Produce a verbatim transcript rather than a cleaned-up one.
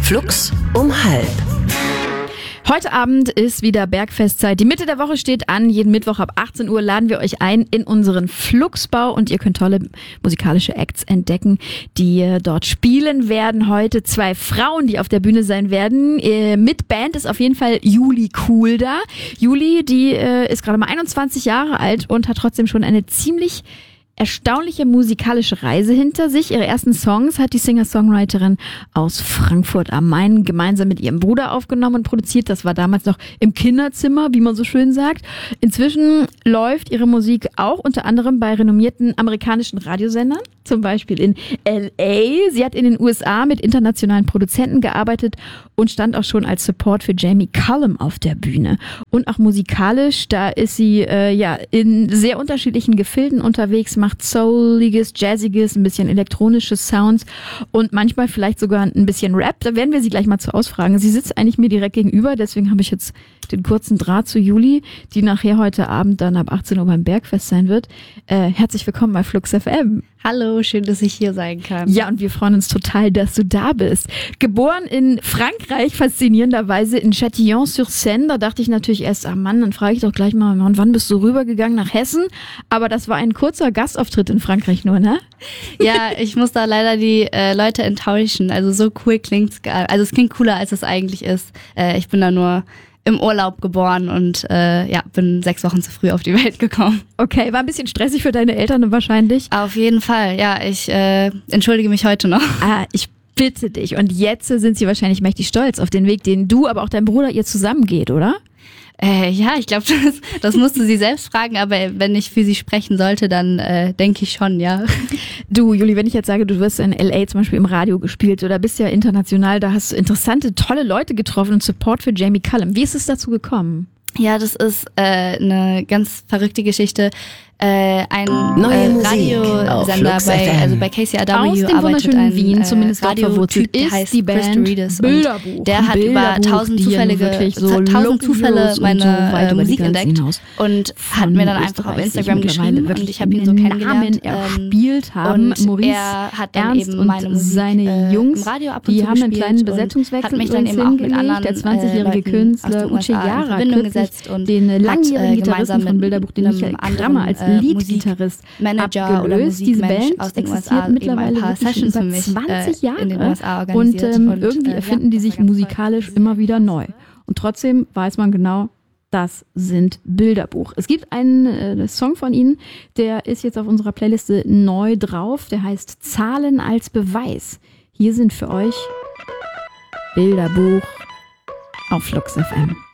Flux um halb. Heute Abend ist wieder Bergfestzeit. Die Mitte der Woche steht an. Jeden Mittwoch ab achtzehn Uhr laden wir euch ein in unseren Fluxbau und ihr könnt tolle musikalische Acts entdecken, die äh, dort spielen werden. Heute zwei Frauen, die auf der Bühne sein werden. Äh, mit Band ist auf jeden Fall Juli Cool da. Juli, die äh, ist gerade mal einundzwanzig Jahre alt und hat trotzdem schon eine ziemlich erstaunliche musikalische Reise hinter sich. Ihre ersten Songs hat die Singer-Songwriterin aus Frankfurt am Main gemeinsam mit ihrem Bruder aufgenommen und produziert. Das war damals noch im Kinderzimmer, wie man so schön sagt. Inzwischen läuft ihre Musik auch unter anderem bei renommierten amerikanischen Radiosendern, zum Beispiel in L A. Sie hat in den U S A mit internationalen Produzenten gearbeitet und stand auch schon als Support für Jamie Cullum auf der Bühne. Und auch musikalisch, da ist sie äh, ja in sehr unterschiedlichen Gefilden unterwegs, macht souliges, jazziges, ein bisschen elektronische Sounds und manchmal vielleicht sogar ein bisschen Rap. Da werden wir sie gleich mal zu ausfragen. Sie sitzt eigentlich mir direkt gegenüber, deswegen habe ich jetzt den kurzen Draht zu Juli, die nachher heute Abend dann ab achtzehn Uhr beim Bergfest sein wird. Äh, herzlich willkommen bei Flux F M. Hallo, schön, dass ich hier sein kann. Ja, und wir freuen uns total, dass du da bist. Geboren in Frankreich, faszinierenderweise in Châtillon-sur-Seine. Da dachte ich natürlich erst, ah Mann, dann frage ich doch gleich mal, wann bist du rübergegangen nach Hessen? Aber das war ein kurzer Gastauftritt in Frankreich nur, ne? Ja, ich muss da leider die äh, Leute enttäuschen. Also so cool klingt's gar. Also es klingt cooler, als es eigentlich ist. Äh, ich bin da nur im Urlaub geboren und äh, ja, bin sechs Wochen zu früh auf die Welt gekommen. Okay, war ein bisschen stressig für deine Eltern wahrscheinlich? Auf jeden Fall, ja, ich äh, entschuldige mich heute noch. Ah, ich bitte dich. Und jetzt sind sie wahrscheinlich mächtig stolz auf den Weg, den du, aber auch dein Bruder ihr zusammengeht, oder? Äh, ja, ich glaube, das, das musst du sie selbst fragen, aber wenn ich für sie sprechen sollte, dann äh, denke ich schon, ja. Du, Juli, wenn ich jetzt sage, du wirst in L A zum Beispiel im Radio gespielt oder bist ja international, da hast du interessante, tolle Leute getroffen und Support für Jamie Cullum. Wie ist es dazu gekommen? Ja, das ist äh, eine ganz verrückte Geschichte. Äh, ein Neue äh, Musik Radiosender auf bei, Flux F M. also bei K C R W Aus dem arbeitet ein Wien, zumindest äh, Radiotyp, der ist heißt die Chris Band Dourides. Bilderbuch. Der hat über tausend zufällige, so tausend Zufälle meine so äh, Musik entdeckt und hat mir dann einfach auf Instagram geschrieben und ich habe ihn so kennengelernt. erspielt haben. Und Maurice er hat dann Ernst eben und meine Musik seine äh, Jungs, im Radio ab und die zu haben einen gespielt kleinen und Besetzungswechsel hat mich dann eben auch mit anderen der zwanzigjährige äh, Künstler Uche Jara in Verbindung gesetzt und den langjährigen äh, Gitarristen von Bilderbuch, den Michael Krammer als Lead-Gitarrist Manager oder abgelöst. Diese Band aus den U S existiert A mittlerweile ein paar Sessions für mich zwanzig Jahre in den U S A und, organisiert ähm, und irgendwie äh, erfinden ja, die sich das war ganz musikalisch toll. immer wieder neu. Und trotzdem weiß man genau, das sind Bilderbuch. Es gibt einen äh, Song von ihnen, der ist jetzt auf unserer Playliste neu drauf. Der heißt Zahlen als Beweis. Hier sind für euch Bilderbuch auf Flux F M.